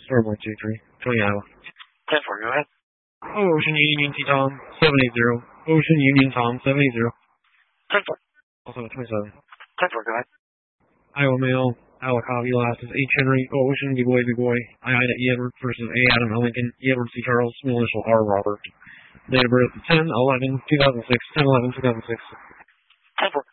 Starboard 23, Tony, Iowa. 10-4, go ahead. Ocean Union T-Tom 780. Ocean Union Tom 780. 10-4. Also 27. 10-4, go ahead. Iowa Mail, Iowa Copy, last is H. Henry, Ocean, B. Boy, I. Ida, E. Edward versus A. Adam, L. Lincoln, E. Edward C. Charles, middle initial R. Robert. Date of birth 10-11-2006, 10-11-2006. 10-4.